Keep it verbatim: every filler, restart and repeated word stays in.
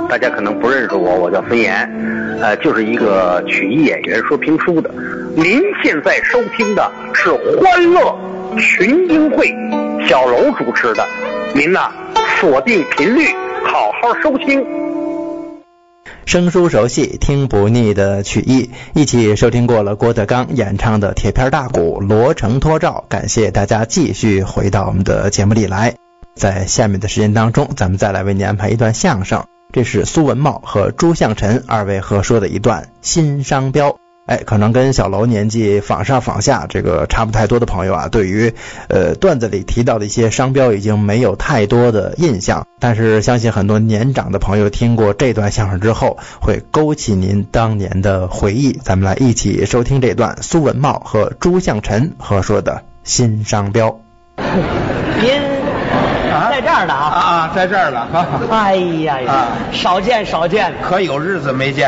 大家可能不认识我，我叫孙岩，呃，就是一个曲艺演员，说评书的。您现在收听的是欢乐群英会，小楼主持的，您呐锁定频率，好好收听。 生疏熟悉听不腻的曲艺，一起收听过了郭德纲演唱的铁片大鼓罗成托照。感谢大家继续回到我们的节目里来，在下面的时间当中，咱们再来为您安排一段相声，这是苏文茂和朱向臣二位合说的一段新商标。哎，可能跟小楼年纪仿上仿下这个差不太多的朋友啊，对于呃段子里提到的一些商标已经没有太多的印象，但是相信很多年长的朋友听过这段相声之后，会勾起您当年的回忆。咱们来一起收听这段苏文茂和朱向臣合说的新商标。 您在这儿呢啊？ 啊啊，在这儿了。 哎呀呀， 啊， 少见少见， 可有日子没见。